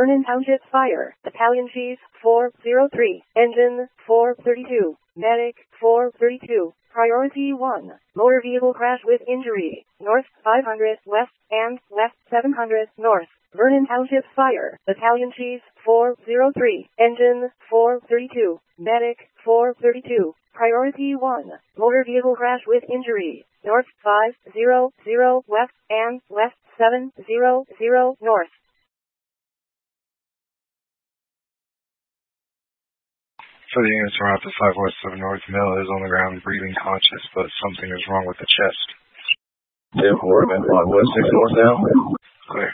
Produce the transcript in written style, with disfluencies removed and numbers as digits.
Vernon Township Fire, Battalion Chief 403, Engine 432, Medic 432. Priority 1, motor vehicle crash with injury, north 500 west and left 700 north. Vernon Township Fire, Battalion Chief 403, Engine 432, Medic 432. Priority 1, motor vehicle crash with injury, north 500 west and left 700 north. For the units around the 5 West of North Mill is on the ground breathing conscious, but something is wrong with the chest. 10-4, 5 West 6 North now. Clear.